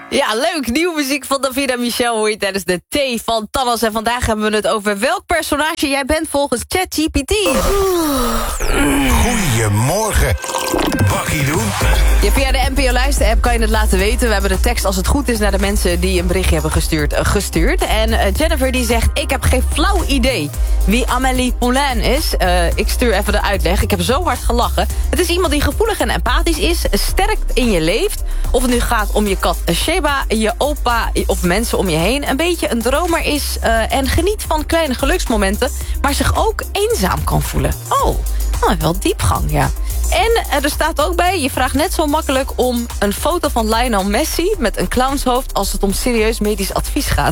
Ja, leuk. Nieuwe muziek van Davina Michel hoor je tijdens de T van Thanos. En vandaag hebben we het over welk personage jij bent volgens ChatGPT. Goedemorgen. Bakkie doen. Ja, via de NPO Luister-app kan je het laten weten. We hebben de tekst als het goed is naar de mensen die een berichtje hebben gestuurd. En Jennifer die zegt, ik heb geen flauw idee wie Amélie Poulain is. Ik stuur even de uitleg. Ik heb zo hard gelachen. Het is iemand die gevoelig en empathisch is, sterk in je leeft. Of het nu gaat om je kat Sheba, je opa of mensen om je heen. Een beetje een dromer is en geniet van kleine geluksmomenten. Maar zich ook eenzaam kan voelen. Oh, wel diepgang, ja. En er staat ook bij, je vraagt net zo makkelijk om een foto van Lionel Messi met een clownshoofd als het om serieus medisch advies gaat.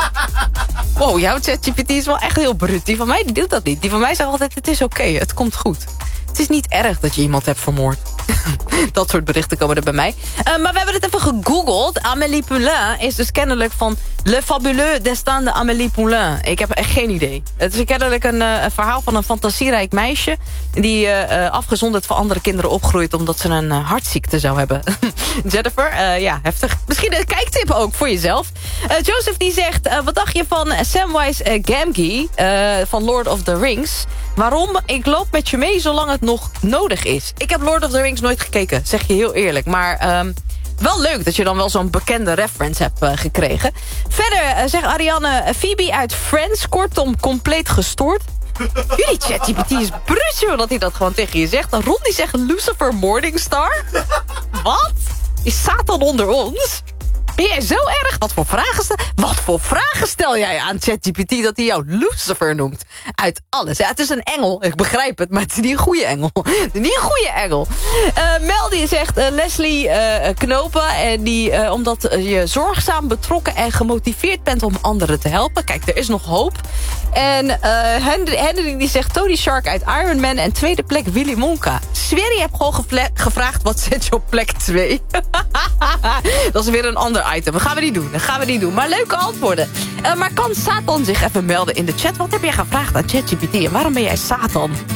Wow, jouw ChatGPT is wel echt heel brut. Die van mij die doet dat niet. Die van mij zegt altijd, het is oké, het komt goed. Het is niet erg dat je iemand hebt vermoord. Dat soort berichten komen er bij mij. Maar we hebben het even gegoogeld. Amélie Poulain is dus kennelijk van Le Fabuleux Destin de Amélie Poulain. Ik heb echt geen idee. Het is kennelijk een verhaal van een fantasierijk meisje die afgezonderd van andere kinderen opgroeit omdat ze een hartziekte zou hebben. Jennifer, ja, heftig. Misschien een kijktip ook voor jezelf. Joseph die zegt, wat dacht je van Samwise Gamgee van Lord of the Rings? Waarom? Ik loop met je mee zolang het nog nodig is. Ik heb Lord of the Rings nooit gekeken, zeg je heel eerlijk. Maar wel leuk dat je dan wel zo'n bekende reference hebt gekregen. Verder zegt Ariane, Phoebe uit Friends, kortom compleet gestoord. Jullie ChatGPT is bruut, dat hij dat gewoon tegen je zegt. En Ron die zegt Lucifer Morningstar. Wat? Is Satan onder ons? Ben jij zo erg? Wat voor vragen stel jij aan ChatGPT dat hij jou Lucifer noemt? Uit alles. Ja, het is een engel. Ik begrijp het, maar het is niet een goede engel. Het is niet een goede engel. Mel die zegt Leslie Knopen. En die, omdat je zorgzaam, betrokken en gemotiveerd bent om anderen te helpen. Kijk, er is nog hoop. En Henry die zegt Tony Shark uit Iron Man. En tweede plek Willy Wonka. Swery heb gewoon gevraagd wat zet je op plek 2. Dat is weer een ander item. Dat gaan we niet doen. Maar leuke antwoorden. Maar kan Satan zich even melden in de chat? Wat heb jij gevraagd aan ChatGPT? En waarom ben jij Satan?